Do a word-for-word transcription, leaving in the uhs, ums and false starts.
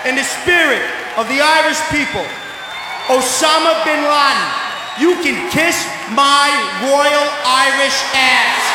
in the spirit of the Irish people, Osama bin Laden, you can kiss my royal Irish ass.